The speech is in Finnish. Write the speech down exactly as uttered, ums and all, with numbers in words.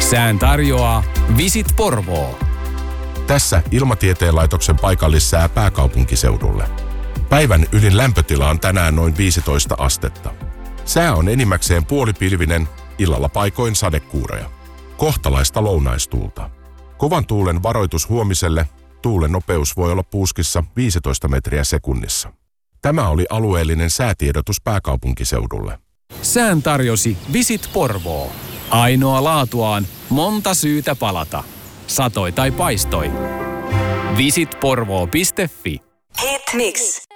Sään tarjoaa Visit Porvoo. Tässä Ilmatieteen laitoksen paikallissää pääkaupunkiseudulle. Päivän ylin lämpötila on tänään noin viisitoista astetta. Sää on enimmäkseen puolipilvinen, illalla paikoin sadekuureja. Kohtalaista lounaistuulta. Kovan tuulen varoitus huomiselle, tuulen nopeus voi olla puuskissa viisitoista metriä sekunnissa. Tämä oli alueellinen säätiedotus pääkaupunkiseudulle. Sään tarjosi Visit Porvoo. Ainoa laatuaan, monta syytä palata. Satoi tai paistoi. visit porvoo piste fi. Hit mix.